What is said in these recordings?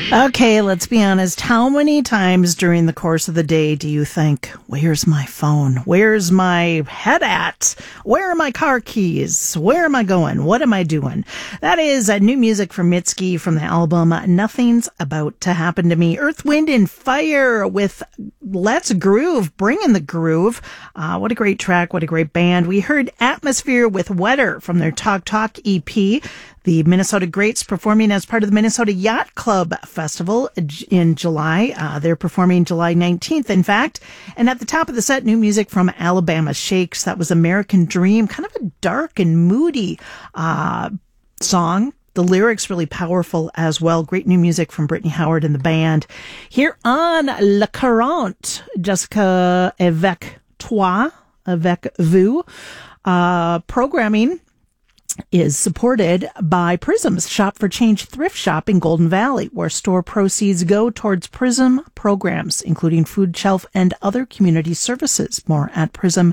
Okay, let's be honest. How many times during the course of the day do you think, where's my phone? Where's my head at? Where are my car keys? Where am I going? What am I doing? That is new music from Mitski from the album Nothing's About to Happen to Me. Earth, Wind, and Fire with Let's Groove, bringing the groove. What a great track. What a great band. We heard Atmosphere with Wetter from their Talk Talk EP. The Minnesota Greats performing as part of the Minnesota Yacht Club Festival in July. They're performing July 19th, in fact. And at the top of the set, new music from Alabama Shakes. That was American Dream, kind of a dark and moody song. The lyrics really powerful as well. Great new music from Brittany Howard and the band. Here on Le Courant, Jessica avec toi, avec vous. Programming is supported by Prism's Shop for Change thrift shop in Golden Valley, where store proceeds go towards Prism programs, including food shelf and other community services. More at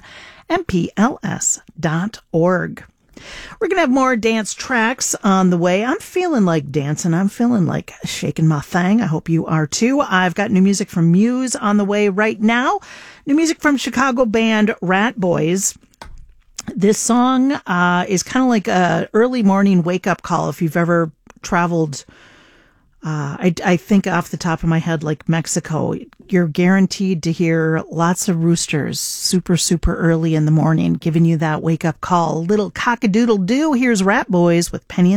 prismmpls.org. We're going to have more dance tracks on the way. I'm feeling like dancing. I'm feeling like shaking my thing. I hope you are too. I've got new music from Muse on the way right now. New music from Chicago band Rat Boys. This song is kind of like a early morning wake-up call if you've ever traveled. I think off the top of my head, like Mexico, you're guaranteed to hear lots of roosters super, super early in the morning, giving you that wake-up call. Little cock-a-doodle-doo. Here's Rat Boys with Penny and